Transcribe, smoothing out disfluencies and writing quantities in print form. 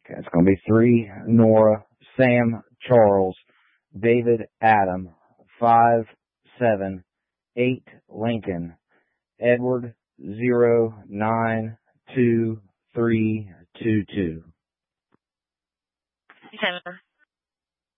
It's going to be 3 Nora, Sam Charles, David Adam, 5 7 8 Lincoln, Edward 0922322. Okay.